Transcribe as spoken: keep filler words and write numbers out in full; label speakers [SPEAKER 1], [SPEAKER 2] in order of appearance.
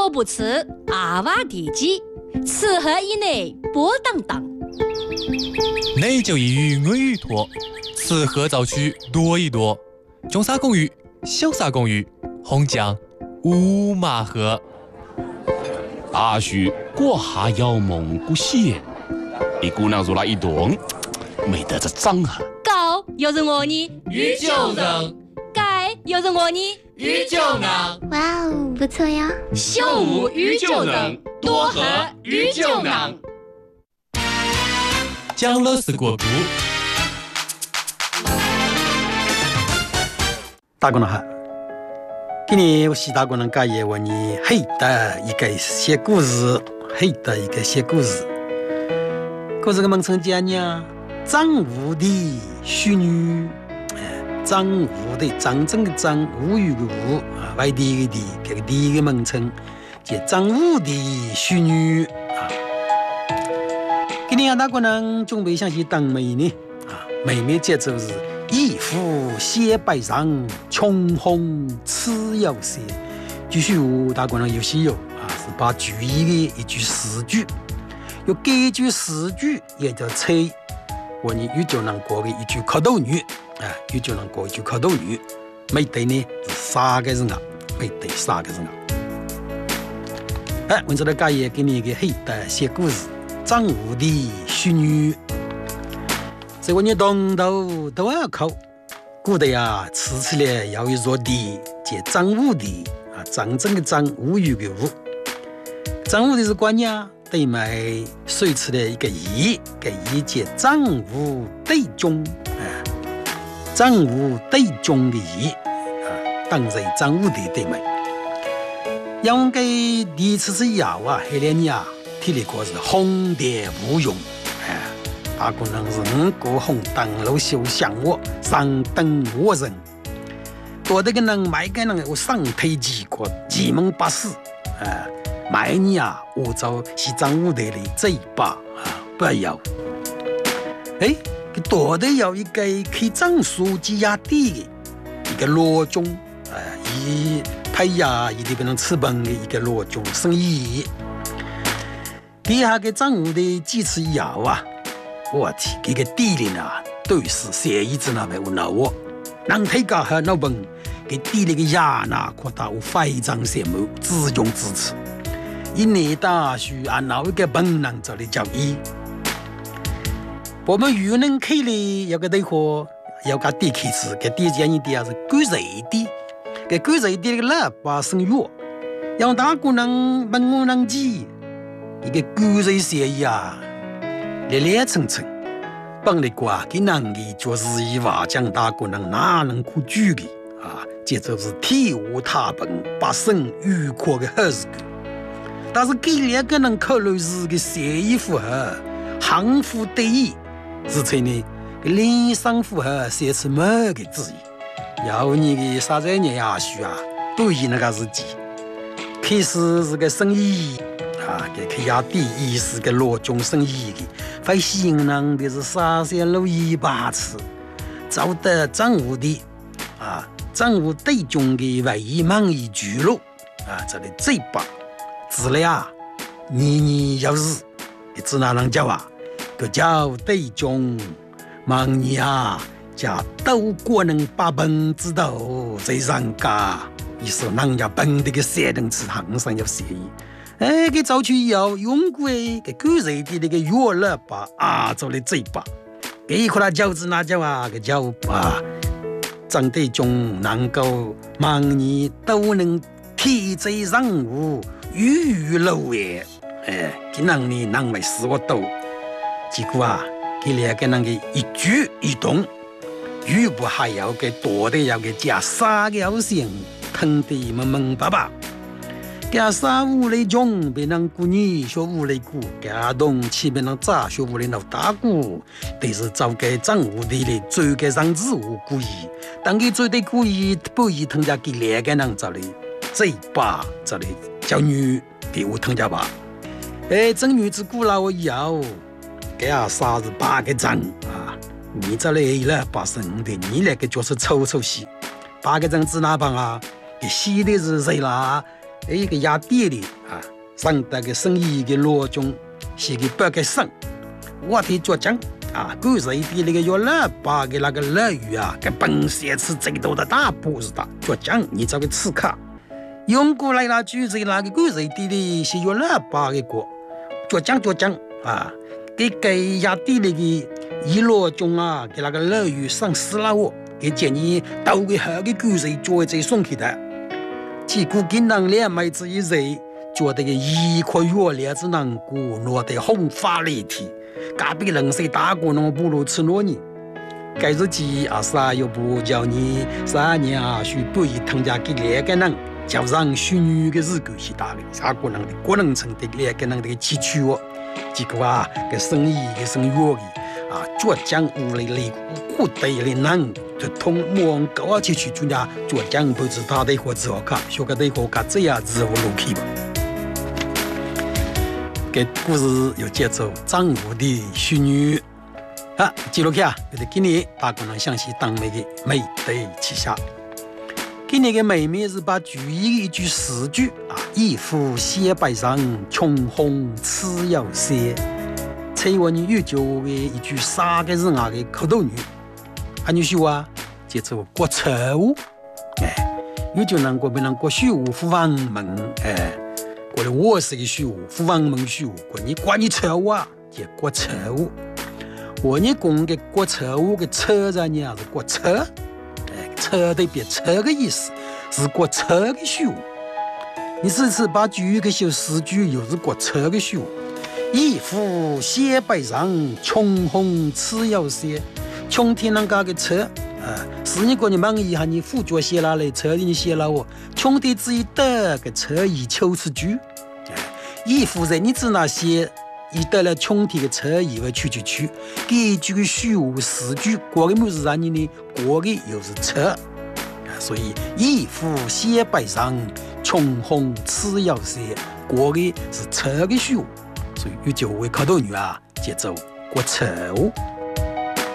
[SPEAKER 1] 手不吃阿瓦地鸡，吃喝以内波当当。
[SPEAKER 2] 内就一语我语多，吃喝早取多一多。中沙公寓，小沙公寓，红酱五马河。
[SPEAKER 3] 大叔过下要蒙古县，一姑娘入了一顿，没得这长啊。
[SPEAKER 1] 高又是我呢，
[SPEAKER 2] 鱼酒人，
[SPEAKER 1] 盖又是我呢，
[SPEAKER 2] 鱼酒人。
[SPEAKER 4] 哇哦，不错呀！
[SPEAKER 1] 秀无鱼酒人，多喝鱼酒人。
[SPEAKER 2] 讲了是国故。
[SPEAKER 5] 大姑娘好，今年我西大姑娘家业为你黑的一个写故事，黑的一个写故事。故事个名称讲呢，张武的淑女，张武的张真的张，吴语的吴啊，外地的地，这个第一个名称叫张武的淑女啊。今年大姑娘准备想去当妹呢啊，妹妹节奏是。一夫写白裳，穷红此有些。继续有大姑娘有戏有啊，是把句意的一句诗句，有这句诗句也叫猜，我呢又就能过的一句口头语啊，又就能过一句口头语。没得呢是三个人啊，没得三个人啊。哎，我这里家也给你一个黑的写故事，张武的淑女。这个你东头都要靠，古代呀，吃起来要一座地，叫张武的啊，张真的张，无语的无。张武的是官呀，对买水吃的一个义，个义叫张武对中啊，张武对中的义啊，当在张武的对买。养个第一次是药啊，黑脸呀，体力可是红蝶无用。大姑娘是五个红灯笼秀向我，上等我人。多的个人买个人我上推几个，几门八死啊！买你啊，我找西藏舞台的嘴巴啊，不要。哎，多的要一个可以长书记压地的一个罗中啊，以拍呀，一定不能吃饭的一个罗中生意。底下个张武的几次药啊！我天，这个地里啊，都是写一字那边我闹我，人太高和老本，给地里个牙那扩大我非常羡慕，自用自持。一年大学啊，闹一个本能做的教育。我们越能开里有个对话，有个地开始，给地讲一点是贵人地，给贵人地那个喇叭声乐，让大姑娘问我能记，一个贵人写呀。烈烈层层，帮你挂给男的就是一话讲大姑娘哪能可举的啊？这就是体无他本，把生愉快的好日子。但是给两个人考虑是个协议符合，行符对意，是才呢个联商符合写出某个字意。要你的啥子年也许啊，对于那个日记，开始是个生意。啊，给开压第一是个罗中生意的，非吸引人的是啥些路一把次，找得张武的啊，张武对中的唯一满意居路啊，这里嘴巴资料你你要是只哪能叫啊？个叫对中忙你啊，叫都过能把本知道在上家，你说人家本的个写能吃行上要协议。哎，给早去以后用过给狗肉的那个药了把啊做的嘴巴，给一块那饺子那叫啊个叫啊，长得中能够忙你都能体在上午鱼鱼肉诶，哎，给人呢人为使我多，结果啊，给两个人的一举一动，如不还要给多的要给加三个要先疼得闷闷巴巴。给啥屋里种，别人姑女学屋里姑，给东起别人咋学屋里老大姑，都是找给张屋里的做给上子屋故意，当给做的故意不意疼家给两个人找的嘴巴找的叫女给我疼家吧，哎，这女子古老以后，给啊啥子八个章啊，你这里了把生的，你那个就是臭臭戏，八个章子哪帮啊？给洗的是谁啦？ 哎一个压地里啊，上得个生意的罗中，是个八个省，我的浙江啊，古时的那个有喇叭的那个乐语啊，跟本县是最多的大不是的，浙江你这个刺客，用过来那句子那个古时的里是有喇叭的歌，浙江浙江啊，给给压地里的一罗中啊，给那个乐语上死了我，给建议到个好的古时做这送去的。几股跟人两妹子一人，觉得个一颗月亮子能过，落得红发立体，隔壁人谁打过那不如吃糯米。该日子阿啥又不叫你三年啊，许不以同家给两个人，叫让许女的日子是大的，啥个人的个人成的两个人的基础哦。结果啊，个生意个生意的啊，浙江屋里里苦得的人。就通莫高啊去去人家浙江不知他的活之后看，学个的活看这样子我路去吧。给故事有节奏，张武的虚女啊，记录去啊，有的今年大家能想起当妹的美德旗下。今年的妹妹是把注意一句诗句啊，一夫写白上，穷红此有些。采我你有就的一句啥个人啊的口头语。还有说啊，接着国丑，哎，有就能国别人国虚无富王门，哎，过来我是个虚无富王门虚无，过你管你丑啊，叫国丑。我你讲个国丑个丑字呢是国丑，哎，丑的别丑的意思，是国丑的虚无。你这次把句个修诗句又是国丑的虚无，一夫写白上，穷红此有些。穷天人家的车，啊，是你个你忙一下，你副脚写了来，车你写了我，穷的只一得个车以求此句，哎，一夫人你只那些一得了穷的个车以为去去去，给句个虚无诗句，过的么是让你呢，过的又是车，啊，所以一夫写白上，穷红此有些，过的是车的虚无，所以有就会考到女啊，节奏过丑。